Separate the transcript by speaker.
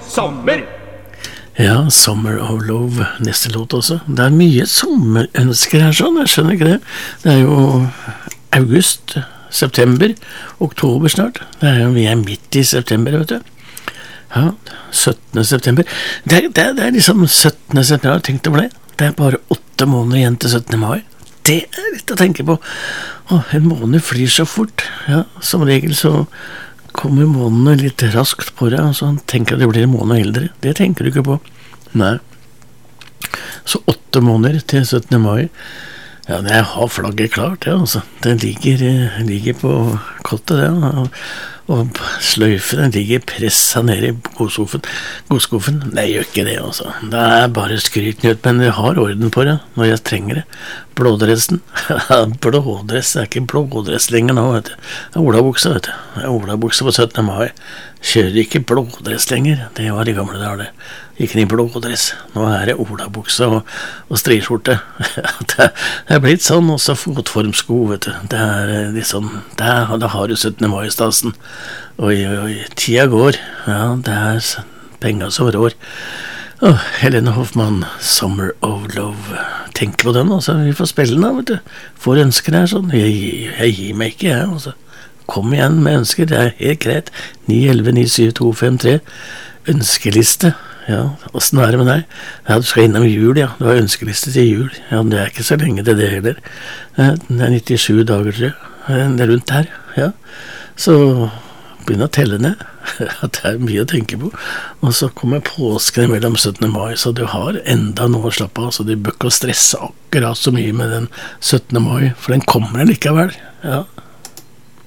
Speaker 1: sommer.
Speaker 2: Ja, Summer of Love, neste låt også. Det mye sommerønsker her sånn, jeg skjønner ikke det. Det jo august, september, oktober snart. Vi midt i september, vet du. Ja, 17. september. Det liksom 17. september, tenk deg på det. Det bare 8 måneder igjen til 17. mai. Det litt å tenke på. En måned flyr så fort. Ja, som regel så kommer månedene litt raskt på deg, og så tenker jeg at det blir en måned eldre. Det tenker du ikke på. Nei. Så 8 måneder til 17. mai. Ja, jeg har flagget klart, ja, altså. Det ligger på kottet, det, og sløyfen ligger presset ned i godskuffen. Nei, jeg gjør ikke det, altså. Det bare skrytnytt, men jeg har orden på det når jeg trenger det. Blådressen. Blådress, det ikke blådress lenger nå, vet du. Det olabukse, vet du. Det olabukse på 17. mai. Kjører ikke blådress lenger. Det var de gamle der, det. Ikke i blådress. Nå det olabukse og striskjorte. Det blitt sånn, også fotformsko, vet du. Det liksom, da har du 17. mai-stasen. Oi, tida går. Ja, det penger som rår. Helene Hoffmann, Summer of Love. Tenk på den, altså. Vi får spille den da, vet du. Får ønsker her sånn. Jeg gir meg ikke, jeg, altså. Kom igjen med ønsker, det helt greit. 911-97253. Ønskeliste. Ja, hvordan det med deg? Ja, du skal innom jul, ja. Du har ønskeliste til jul. Ja, men det ikke så lenge til det heller. Det 97 dager, tror jeg. Det rundt her, ja. Så begynner å telle ned. Det mye å tenke på. Og så kommer påsken mellom 17. mai, så du har enda noe å slappe av, så du bør ikke stresse akkurat så mye med den 17. mai, for den kommer likevel, ja.